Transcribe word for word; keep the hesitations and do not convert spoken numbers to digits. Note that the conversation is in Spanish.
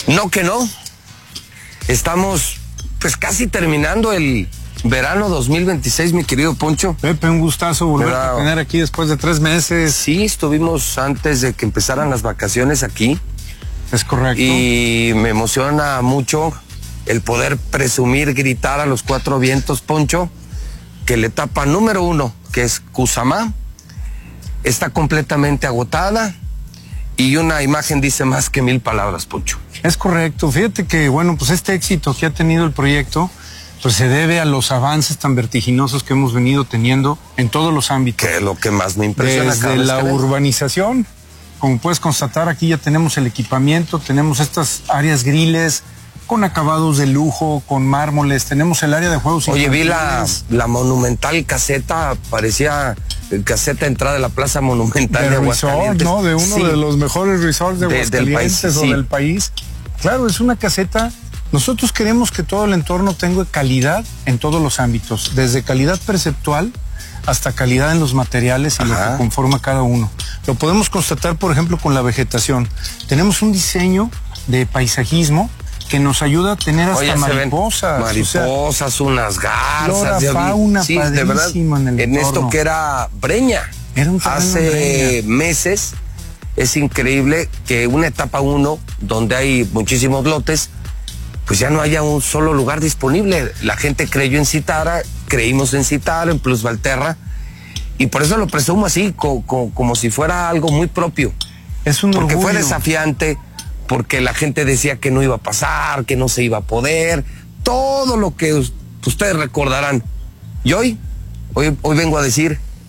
No que no. Estamos pues casi terminando el verano dos mil veintiséis, mi querido Poncho. Pepe, un gustazo volver a tener aquí después de tres meses. Sí, estuvimos antes de que empezaran las vacaciones aquí. Es correcto. Y me emociona mucho el poder presumir, gritar a los cuatro vientos, Poncho, que la etapa número uno, que es Cuzamá, está completamente agotada y una imagen dice más que mil palabras, Poncho. Es correcto. Fíjate que, bueno, pues este éxito que ha tenido el proyecto, pues se debe a los avances tan vertiginosos que hemos venido teniendo en todos los ámbitos. Que es lo que más me impresiona. Desde la urbanización, como puedes constatar, aquí ya tenemos el equipamiento, tenemos estas áreas griles con acabados de lujo, con mármoles, tenemos el área de juegos Oye, infantiles. vi la, la monumental caseta, parecía caseta de entrada de la Plaza Monumental de, de Aguascalientes. Resort, ¿no? De uno sí. de los mejores resorts de, de Aguascalientes del país, o sí. del país. Claro, es una caseta. Nosotros queremos que todo el entorno tenga calidad en todos los ámbitos, desde calidad perceptual hasta calidad en los materiales y Ajá. lo que conforma cada uno. Lo podemos constatar, por ejemplo, con la vegetación. Tenemos un diseño de paisajismo que nos ayuda a tener hasta Oye, mariposas. Mariposas, o sea, unas garzas. Flora, fauna, sí, de verdad, en el en entorno. Esto que era Breña. Era un Hace Breña. meses, es increíble que una etapa uno, donde hay muchísimos lotes, pues ya no haya un solo lugar disponible. La gente creyó en Citara, creímos en Citara, en Plus Valterra, y por eso lo presumo así, co, co, como si fuera algo muy propio. Es un Porque orgullo. fue desafiante, porque la gente decía que no iba a pasar, que no se iba a poder, todo lo que ustedes recordarán. Y hoy, hoy, hoy vengo a decir